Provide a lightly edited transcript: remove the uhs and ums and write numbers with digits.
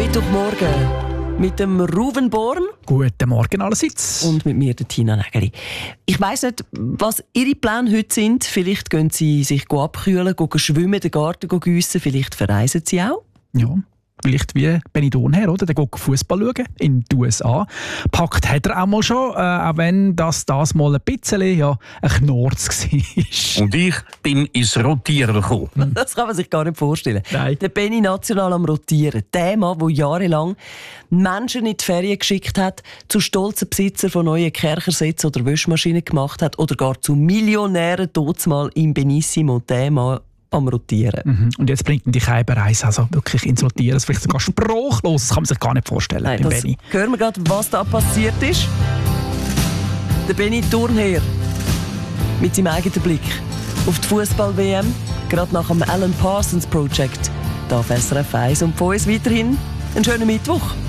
Mittwochmorgen mit dem Ruven Born. Guten Morgen allerseits. Und mit mir, der Tina Nägeli. Ich weiss nicht, was Ihre Pläne heute sind. Vielleicht gehen Sie sich abkühlen, gehen schwimmen, den Garten giessen. Vielleicht verreisen Sie auch. Ja, vielleicht wie Benidorm her, oder? Der geht Fußball schauen in den USA. Packt hat er auch mal schon, auch wenn das mal ein bisschen ein Knorz war. Und ich bin ins Rotieren gekommen. Das kann man sich gar nicht vorstellen. Nein. Der Benni national am Rotieren. Der Mann, der jahrelang Menschen in die Ferien geschickt hat, zu stolzen Besitzer von neuen Kerchersätzen oder Wäschmaschinen gemacht hat oder gar zu Millionären mal im Benissimo. Der Mann am Rotieren. Und jetzt bringt ihn die Kälberreise also wirklich ins Rotieren. Das ist vielleicht sogar sprachlos. Das kann man sich gar nicht vorstellen. Nein, das Benni. hören wir gerade, was da passiert ist. Der Benni Turnherr mit seinem eigenen Blick auf die Fußball-WM, gerade nach dem Alan Parsons Project. Da auf SRF 1 und von uns weiterhin einen schönen Mittwoch.